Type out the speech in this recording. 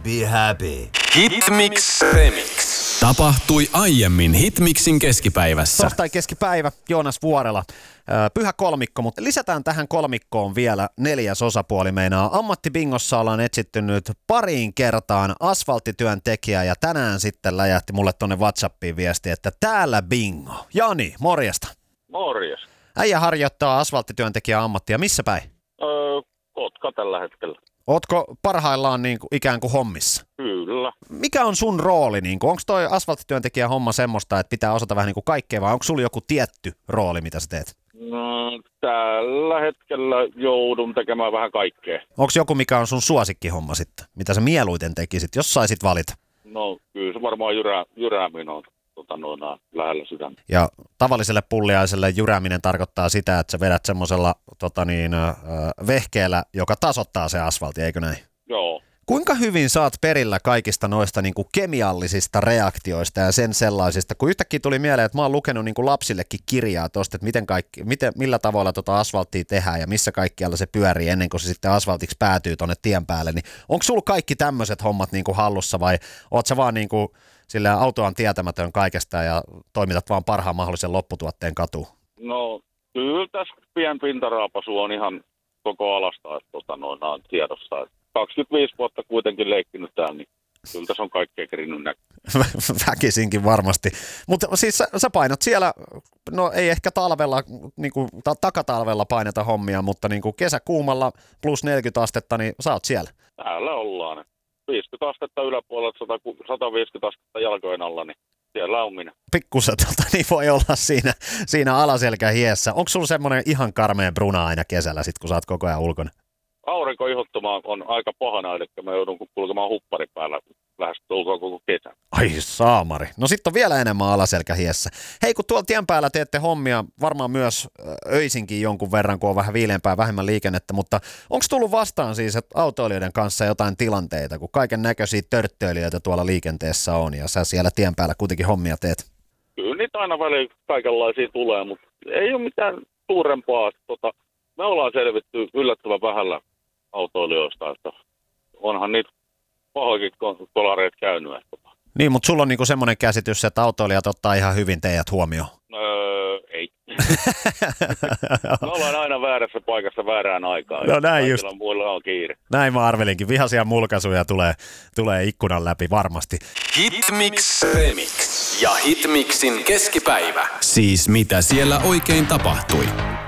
be happy. Hitmix Remix. Tapahtui aiemmin Hitmixin keskipäivässä. Torstai keskipäivä, Joonas Vuorela. Pyhä kolmikko, mutta lisätään tähän kolmikkoon vielä 4. osapuoli. Meinaa ammattibingossa ollaan etsitty nyt pariin kertaan asfalttityöntekijää ja tänään sitten läjähti mulle tonne WhatsAppiin viesti, että täällä bingo. Jani, morjesta. Morjes. Äijä harjoittaa asfalttityöntekijä ammattia. Missä päin? Kotka tällä hetkellä. Ootko parhaillaan niin kuin ikään kuin hommissa? Kyllä. Mikä on sun rooli? Niin onko toi asfalttityöntekijä homma semmoista, että pitää osata vähän niin kuin kaikkea vai onko sulla joku tietty rooli, mitä sä teet? Tällä hetkellä joudun tekemään vähän kaikkea. Onko joku, mikä on sun suosikkihomma sitten? Mitä sä mieluiten tekisit, jos saisit valita? No kyllä se varmaan jyrääminen on lähellä sydäntä. Ja tavalliselle pulliaiselle jyrääminen tarkoittaa sitä, että sä vedät semmoisella vehkeellä, joka tasoittaa se asfaltti, eikö näin? Joo. Kuinka hyvin saat perillä kaikista noista niin kuin kemiallisista reaktioista ja sen sellaisista? Kun yhtäkkiä tuli mieleen, että mä oon lukenut niin kuin lapsillekin kirjaa tuosta, että millä tavalla asfalttia tehdään ja missä kaikkialla se pyörii ennen kuin se sitten asfaltiksi päätyy tonne tien päälle. Niin onko sulla kaikki tämmöiset hommat niin kuin hallussa vai oot sä vaan niin kuin sillä autoan tietämätön kaikesta ja toimitat vaan parhaan mahdollisen lopputuotteen katuun? No kyllä tässä pien pintaraapasu on ihan koko alasta, että on tiedossa. 25 vuotta kuitenkin leikkinyt täällä, niin kyllä tässä on kaikkea kerinnyt näkyy. Väkisinkin varmasti. Mutta siis sä painat siellä, no ei ehkä talvella, niin kuin, takatalvella paineta hommia, mutta niin kuin kesäkuumalla plus 40 astetta, niin sä oot siellä. Täällä ollaan. 50 astetta yläpuolella, 150 astetta jalkojen alla, niin siellä on minä. Pikkusen niin voi olla siinä alaselkähiessä. Onko sulla semmoinen ihan karmea bruna aina kesällä, sit, kun sä oot koko ajan ulkona? Aurinkoihottuma on aika pahana, eli mä joudun kulkemaan huppari päällä lähes tulkoon koko kesän. Ai saamari. No sitten on vielä enemmän alaselkähiessä. Hei, kun tuolla tien päällä teette hommia, varmaan myös öisinkin jonkun verran, kun on vähän viileämpää, vähemmän liikennettä, mutta onko tullut vastaan siis, että autoilijoiden kanssa jotain tilanteita, kun kaiken näköisiä törttöilijöitä tuolla liikenteessä on ja sä siellä tien päällä kuitenkin hommia teet? Kyllä niitä aina väliin kaikenlaisia tulee, mutta ei ole mitään suurempaa. Me ollaan selvitty yllättävän vähällä autoilijoista, että onhan niitä pahoikin kolareita käynyt. Niin, mutta sulla on niinku semmoinen käsitys, että autoilijat ottaa ihan hyvin teidät huomioon. Ei. Me ollaan aina väärässä paikassa väärään aikaan. No näin just. Muilla on kiire. Näin mä arvelinkin. Vihaisia mulkaisuja tulee ikkunan läpi varmasti. Hitmix Remix ja Hitmixin keskipäivä. Siis mitä siellä oikein tapahtui?